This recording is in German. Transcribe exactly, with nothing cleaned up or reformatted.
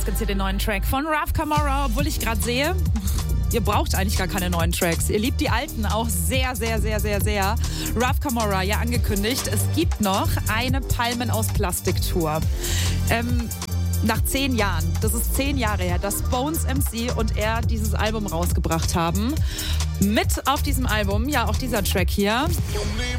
gibt's hier den neuen Track von Raf Camora, obwohl ich gerade sehe, ihr braucht eigentlich gar keine neuen Tracks. Ihr liebt die alten auch sehr, sehr, sehr, sehr, sehr. Raf Camora, ja angekündigt, es gibt noch eine Palmen aus Plastik-Tour. Ähm, nach zehn Jahren, das ist zehn Jahre her, dass Bones M C und er dieses Album rausgebracht haben. Mit auf diesem Album, ja auch dieser Track hier.